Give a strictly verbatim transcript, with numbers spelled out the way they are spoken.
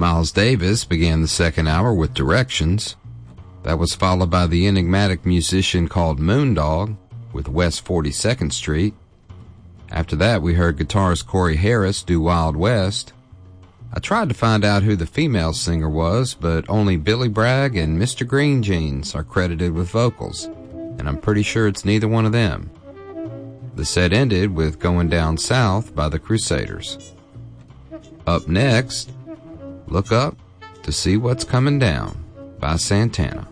Miles Davis began the second hour with Directions. That was followed by the enigmatic musician called Moondog with West forty-second Street. After that, we heard guitarist Corey Harris do Wild West. I tried to find out who the female singer was, but only Billy Bragg and Mister Green Jeans are credited with vocals, and I'm pretty sure it's neither one of them. The set ended with Going Down South by the Crusaders. Up next, Look Up to See What's Coming Down by Santana.